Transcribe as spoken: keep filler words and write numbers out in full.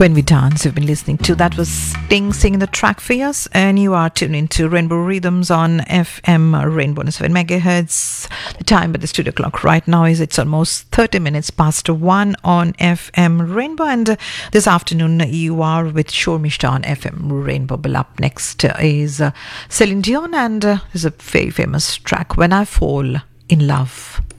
When We Dance, you've been listening to. That was Sting singing the track for us, and you are tuned into Rainbow Rhythms on F M Rainbow seven megahertz. The time at the studio clock right now is it's almost thirty minutes past one on F M Rainbow, and uh, this afternoon you are with Shormishta on F M Rainbow. But up next uh, is uh, Celine Dion, and uh, there's a very famous track, When I Fall in Love.